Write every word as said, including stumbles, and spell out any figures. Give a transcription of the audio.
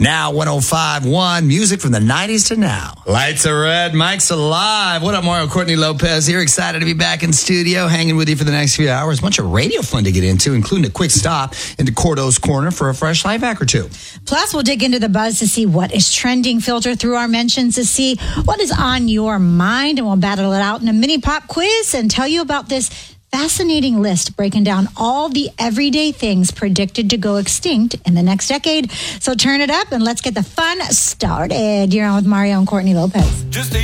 Now one oh five point one, music from the nineties to now. Lights are red, Mike's alive. What up, Mario? Courtney Lopez here. Excited to be back in studio, hanging with you for the next few hours. A bunch of radio fun to get into, including a quick stop into Cordo's Corner for a fresh life hack or two. Plus, we'll dig into the buzz to see what is trending, filter through our mentions to see what is on your mind, and we'll battle it out in a mini pop quiz and tell you about this fascinating list breaking down all the everyday things predicted to go extinct in the next decade. So turn it up and let's get the fun started. You're on with Mario and Courtney Lopez. Just